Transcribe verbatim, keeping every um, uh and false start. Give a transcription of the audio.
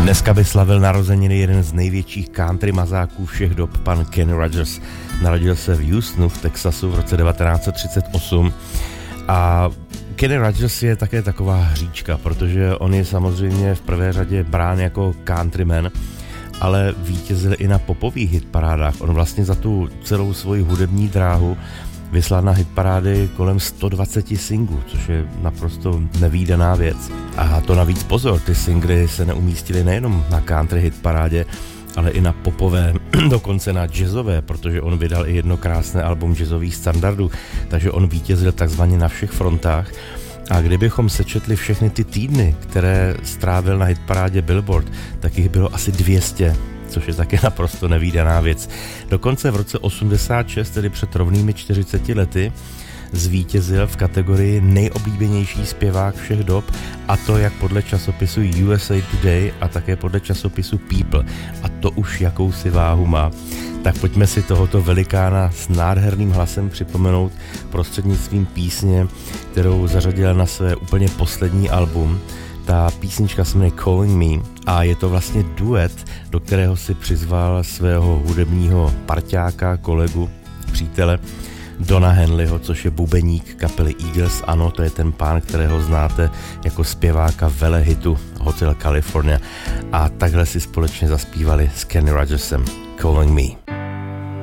Dneska by slavil narozeniny jeden z největších country mazáků všech dob, pan Kenny Rogers. Narodil se v Houstonu v Texasu v roce devatenáct set třicet osm a Kenny Rogers je také taková hříčka, protože on je samozřejmě v prvé řadě brán jako countryman, ale vítězil i na popových hitparádách. On vlastně za tu celou svoji hudební dráhu vyslal na hitparády kolem sto dvacet singlů, což je naprosto nevídaná věc. A to navíc pozor, ty singly se neumístily nejenom na country hitparádě, ale i na popové, dokonce na jazzové, protože on vydal i jedno krásné album jazzových standardů, takže on vítězil takzvaně na všech frontách. A kdybychom sečetli všechny ty týdny, které strávil na hitparádě Billboard, tak jich bylo asi dvě stě, což je také naprosto nevídaná věc. Dokonce v roce osmdesát šest, tedy před rovnými čtyřiceti lety, zvítězil v kategorii nejoblíbenější zpěvák všech dob, a to jak podle časopisu U S A Today a také podle časopisu People. A to už jakousi váhu má. Tak pojďme si tohoto velikána s nádherným hlasem připomenout prostřednictvím písně, kterou zařadila na své úplně poslední album. Ta písnička se jmenuje Calling Me a je to vlastně duet, do kterého si přizval svého hudebního parťáka, kolegu, přítele Dona Henleyho, což je bubeník kapely Eagles. Ano, to je ten pán, kterého znáte jako zpěváka velehitu Hotel California. A takhle si společně zaspívali s Kenny Rogersem Calling Me.